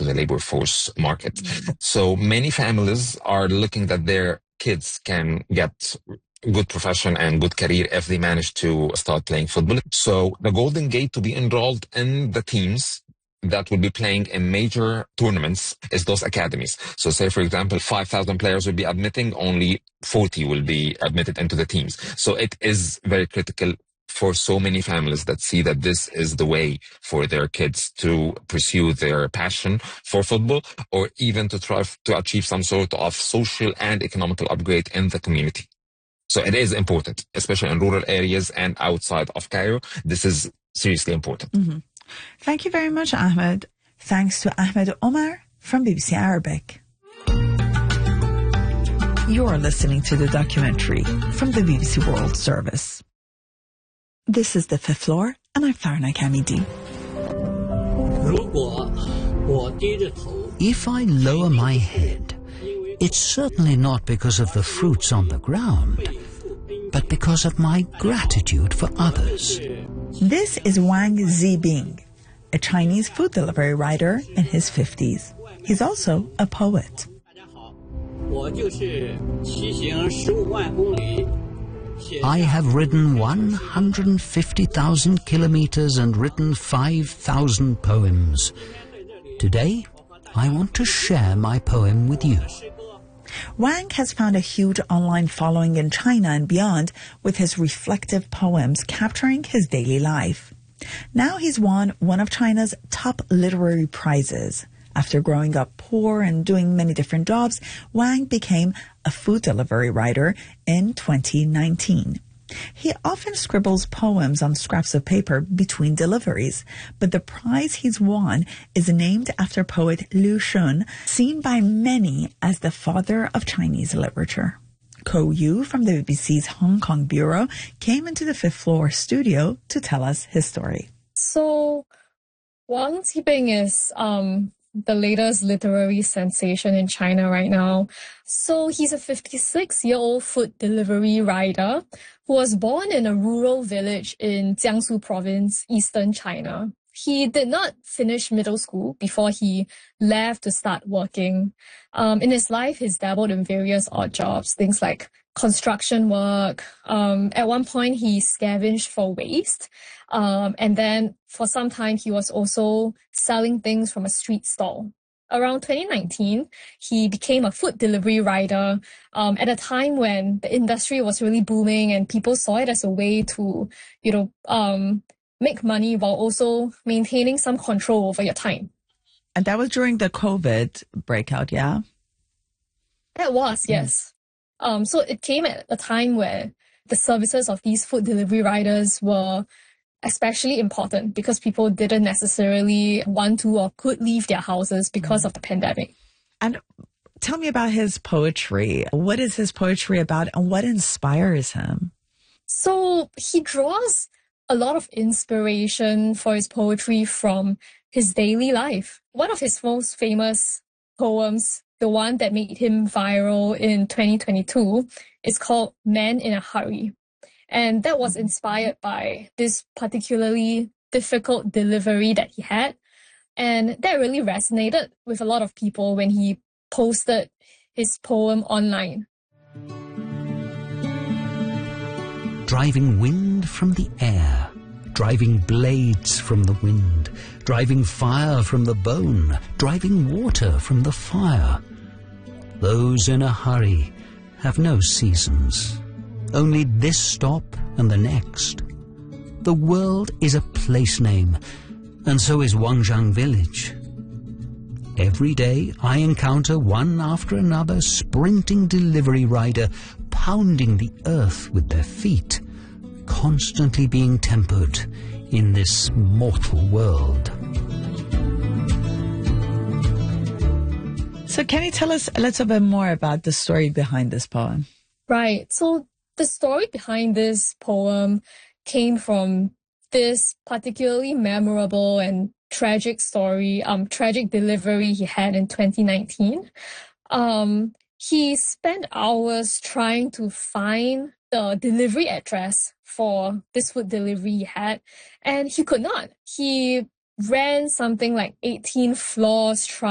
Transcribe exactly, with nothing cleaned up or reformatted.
into the labor force market. Mm-hmm. So many families are looking that their kids can get good profession and good career if they manage to start playing football. So the golden gate to be enrolled in the teams that will be playing in major tournaments is those academies. So say, for example, five thousand players will be admitting, only forty will be admitted into the teams. So it is very critical for so many families that see that this is the way for their kids to pursue their passion for football, or even to try to achieve some sort of social and economical upgrade in the community. So it is important, especially in rural areas and outside of Cairo. This is seriously important. Mm-hmm. Thank you very much, Ahmed. Thanks to Ahmed Omar from B B C Arabic. You're listening to the documentary from the B B C World Service. This is The Fifth Floor, and I'm Farna Kamidi. If I lower my head, it's certainly not because of the fruits on the ground, but because of my gratitude for others. This is Wang Zibing, a Chinese food delivery writer in his fifties. He's also a poet. I have ridden one hundred fifty thousand kilometers and written five thousand poems. Today, I want to share my poem with you. Wang has found a huge online following in China and beyond with his reflective poems capturing his daily life. Now he's won one of China's top literary prizes. After growing up poor and doing many different jobs, Wang became a food delivery writer in twenty nineteen. He often scribbles poems on scraps of paper between deliveries, but the prize he's won is named after poet Liu Shun, seen by many as the father of Chinese literature. Ko Yu from the B B C's Hong Kong bureau came into the Fifth Floor studio to tell us his story. So, Wang Zibing is um, the latest literary sensation in China right now. So he's a fifty-six-year-old food delivery rider who was born in a rural village in Jiangsu province, eastern China. He did not finish middle school before he left to start working. Um, in his life, he's dabbled in various odd jobs, things like construction work. Um, at one point, he scavenged for waste. Um, and then for some time, he was also selling things from a street stall. Around twenty nineteen, he became a food delivery rider um, at a time when the industry was really booming and people saw it as a way to, you know, um, make money while also maintaining some control over your time. And that was during the COVID breakout, yeah? That was, yes. Mm. Um, so it came at a time where the services of these food delivery riders were especially important because people didn't necessarily want to or could leave their houses because of the pandemic. And tell me about his poetry. What is his poetry about and what inspires him? So he draws a lot of inspiration for his poetry from his daily life. One of his most famous poems, the one that made him viral in twenty twenty-two, is called Man in a Hurry. And that was inspired by this particularly difficult delivery that he had. And that really resonated with a lot of people when he posted his poem online. Driving wind from the air, driving blades from the wind, driving fire from the bone, driving water from the fire. Those in a hurry have no seasons. Only this stop and the next. The world is a place name, and so is Wangjiang village. Every day I encounter one after another sprinting delivery rider pounding the earth with their feet, constantly being tempered in this mortal world. So can you tell us a little bit more about the story behind this poem? Right. So the story behind this poem came from this particularly memorable and tragic story, um, tragic delivery he had in twenty nineteen. Um, he spent hours trying to find the delivery address for this food delivery he had, and he could not. He ran something like eighteen floors trying